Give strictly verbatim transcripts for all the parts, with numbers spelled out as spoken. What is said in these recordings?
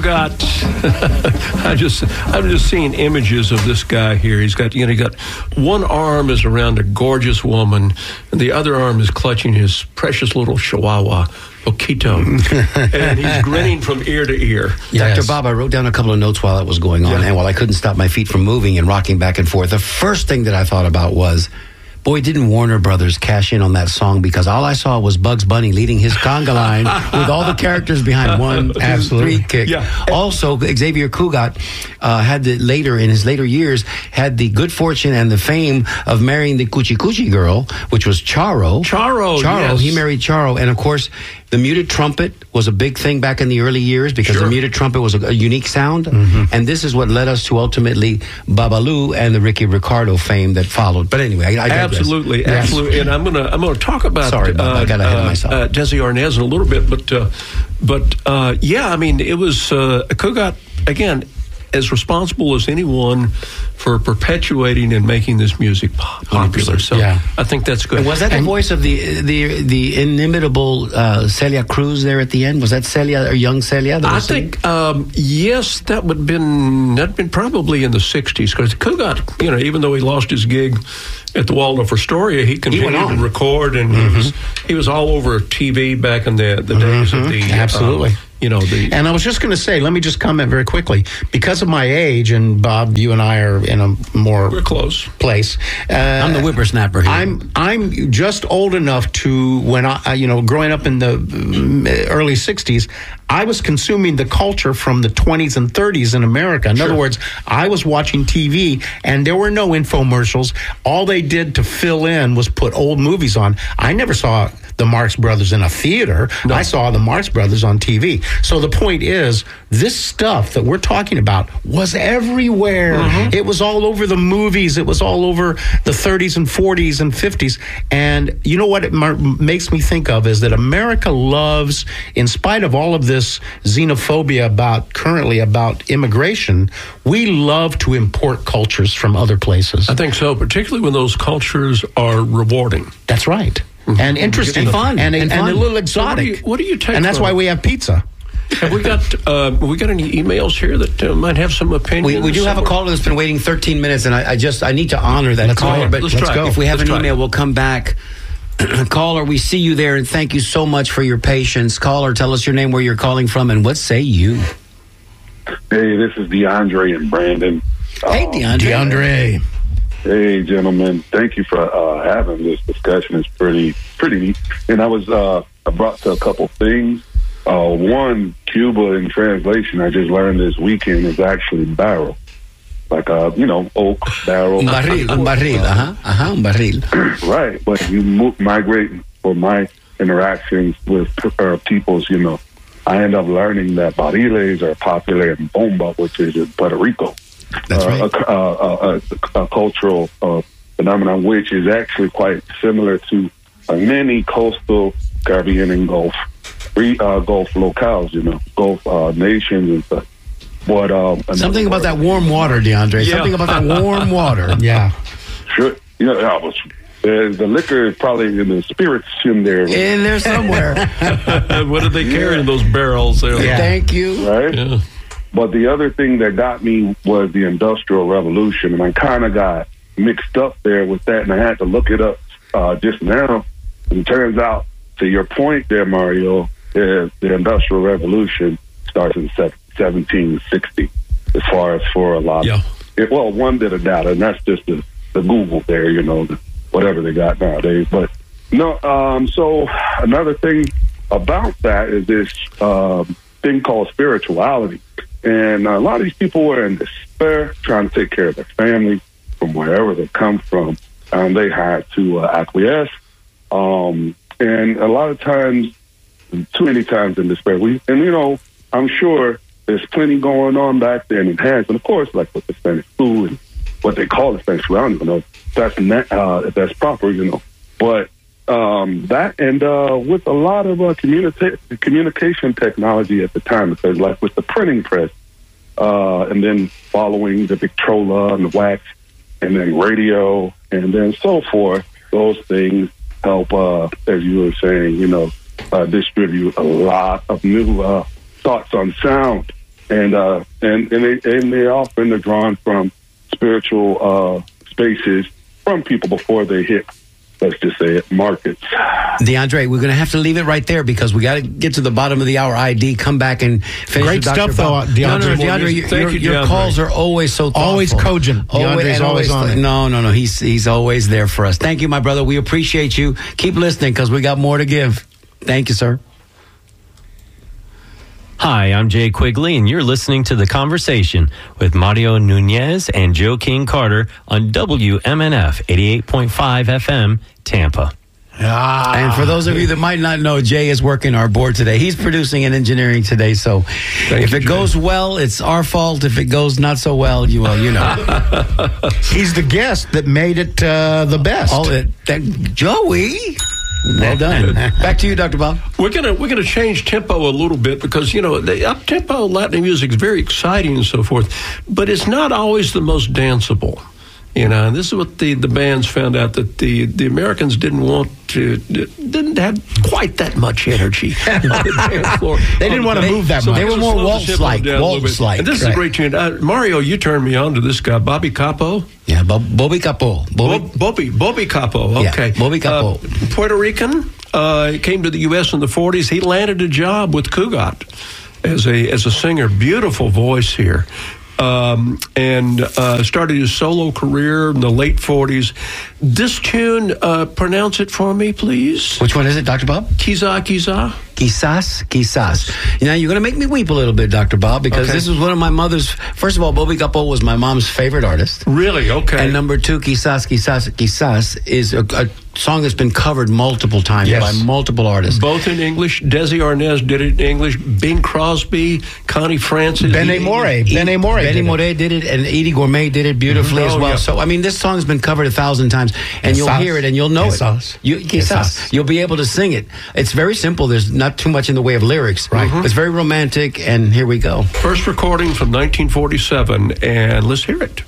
Cugat. I just, I'm just seeing images of this guy here. He's got, you know, he got one arm is around a gorgeous woman, and the other arm is clutching his precious little Chihuahua, Poquito, and he's grinning from ear to ear. Yes. Doctor Bob, I wrote down a couple of notes while that was going on, yeah. and while I couldn't stop my feet from moving and rocking back and forth, the first thing that I thought about was, boy, didn't Warner Brothers cash in on that song, because all I saw was Bugs Bunny leading his conga line with all the characters behind one, two, Absolutely. three kick. Yeah. Also, Xavier Cugat uh, had the later, in his later years, had the good fortune and the fame of marrying the Cuchi Cuchi girl, which was Charo. Charo, Charo, yes. He married Charo, and of course, the muted trumpet was a big thing back in the early years, because Sure. the muted trumpet was a, a unique sound, Mm-hmm. and this is what led us to ultimately Babalu and the Ricky Ricardo fame that followed. But anyway, I, I digress. Absolutely, Yes. absolutely, and I'm gonna I'm gonna talk about Sorry, Bob, uh, I got ahead of uh, myself. Uh, Desi Arnaz in a little bit, but uh, but uh, yeah, I mean, it was uh, Cugat again, as responsible as anyone for perpetuating and making this music po- popular. So Yeah. I think that's good. And was that the And- voice of the the the inimitable uh, Celia Cruz there at the end? Was that Celia or young Celia? That I was singing? think um, yes, that would have been that'd been probably in the sixties, because Cugat, you know, even though he lost his gig at the Waldorf Astoria, he continued on. to record, and Mm-hmm. he was he was all over T V back in the the days of the Absolutely. um, you know the And I was just going to say, let me just comment very quickly. Because of my age, and Bob, you and I are in a more we're close. place. Uh, I'm the whippersnapper here. I'm I'm just old enough to, when I, you know, growing up in the mm, early sixties, I was consuming the culture from the twenties and thirties in America. In Sure. other words, I was watching T V, and there were no infomercials. All they did to fill in was put old movies on. I never saw the Marx Brothers in a theater. No. I saw the Marx Brothers on T V. So the point is, this stuff that we're talking about was everywhere. Mm-hmm. It was all over the movies. It was all over the thirties and forties and fifties. And you know what it mar- makes me think of is that America loves, in spite of all of this xenophobia about currently about immigration, we love to import cultures from other places. I think so, particularly when those cultures are rewarding. That's right. And interesting. And fun. And, And and, fun. a little So what do exotic. you- what do you take And that's from why it? we have pizza. Have we got uh, have we got any emails here that uh, might have some opinions? we, we do have a caller that's been waiting thirteen minutes, and I, I just I need to honor that Let's caller. go. But Let's try it. if we have Let's an try email, it. we'll come back. Caller, we see you there, and thank you so much for your patience. Caller, tell us your name, where you're calling from, and what say you? Hey, this is DeAndre and Brandon. Hey, Uh, DeAndre. DeAndre. Hey, gentlemen. Thank you for uh, having this discussion. It's pretty, pretty neat. And I was uh, I brought to a couple things. Uh, one, Cuba in translation, I just learned this weekend, is actually barrel. Like, uh, you know, oak, barrel. Un barril, un barril, uh-huh, uh-huh, un barril. Right, but you mo- migrate for my interactions with uh, peoples, you know, I end up learning that barriles are popular in Bomba, which is in Puerto Rico. That's uh, right. A, a, a, a cultural uh, phenomenon, which is actually quite similar to uh, many coastal Caribbean and Gulf, re, uh, Gulf locales, you know, Gulf uh, nations and stuff. But um, Something about that warm water, DeAndre. Yeah. Something about that warm water. Yeah. Sure, you know, I was, uh, the liquor is probably in the spirits in there, In there somewhere. what did they carry in those barrels there? Yeah. Thank you. right? Yeah. But the other thing that got me was the Industrial Revolution, and I kind of got mixed up there with that, and I had to look it up uh, just now. And it turns out, to your point there, Mario, is the Industrial Revolution starts in se- seventeen sixty, as far as for a lot Yeah. of it, well, one bit of data, and that's just the, the Google there, you know, the, whatever they got nowadays. But no, um, so another thing about that is this um, thing called spirituality. And a lot of these people were in despair, trying to take care of their family from wherever they come from. And they had to uh, acquiesce. Um, and a lot of times, too many times in despair. We, and, you know, I'm sure there's plenty going on back then in hands. And, of course, like with the Spanish flu and what they call the Spanish flu, I don't even know if that's, na- uh, if that's proper, you know. But um, that and uh, with a lot of uh, communica- communication technology at the time, because like with the printing press, uh, and then following the Victrola and the wax, and then radio, and then so forth, those things help, uh, as you were saying, you know, uh, distribute a lot of new uh, thoughts on sound. and uh, and and they and they often are drawn from spiritual uh, spaces from people before they hit, let's just say it, markets. DeAndre, we're going to have to leave it right there because we got to get to the bottom of the hour I D. Come back and finish Great with Doctor stuff, though, Bob. DeAndre. No, no, no, DeAndre, you, Thank your, you, your DeAndre. calls are always so thoughtful. Always cogent. DeAndre's always on it. No, no, no. He's he's always there for us. Thank you, my brother. We appreciate you. Keep listening because we got more to give. Thank you, sir. Hi, I'm Jay Quigley, and you're listening to The Conversation with Mario Nunez and Joe King Carter on W M N F eighty-eight point five F M, Tampa. Ah. And for those of you that might not know, Jay is working our board today. He's producing and engineering today. So Thank if you, it Jay. goes well, it's our fault. If it goes not so well, you well, you know. He's the guest that made it uh, the best. All that, that Joey. Well done. Back to you, Doctor Bob. We're gonna we're gonna change tempo a little bit because you know the up tempo Latin music is very exciting and so forth, but it's not always the most danceable. You know, and this is what the, the bands found out that the, the Americans didn't want to didn't have quite that much energy on the dance floor. They didn't want to They- move that so much. they were let's more slow the waltz tempo like, down a little waltz bit. like, And this is right. a great tune. Uh, Mario, you turned me on to this guy, Bobby Capo. Yeah, Bob, Bobby Capo. Bobby. Bo- Bobby, Bobby Capo. Yeah, Okay, Bobby Capo. Uh, Puerto Rican. Uh, he came to the U S in the forties. He landed a job with Cugat as a as a singer. Beautiful voice here. Um, and uh, started his solo career in the late forties. This tune, uh, pronounce it for me, please. Which one is it, Doctor Bob? Kiza Kiza. Quizás, quizás. Now, you're going to make me weep a little bit, Doctor Bob, because Okay. this was one of my mother's... First of all, Bobby Capo was my mom's favorite artist. Really? Okay. And number two, Quizás, Quizás, Quizás is a, a song that's been covered multiple times Yes. by multiple artists. Both in English. Desi Arnaz did it in English. Bing Crosby, Connie Francis. Bene More. Bene More. Benny did it. More did it, and Edie Gourmet did it beautifully Mhm. as Oh, well. yeah. So, I mean, this song's been covered a thousand times, and you'll Quizás. hear it, and you'll know Quizás. it. You, quizás. Quizás. You'll be able to sing it. It's very simple. There's not too much in the way of lyrics. Right. It's very romantic, and here we go. First recording from nineteen forty-seven, and let's hear it.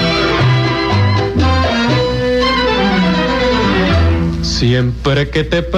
Siempre que te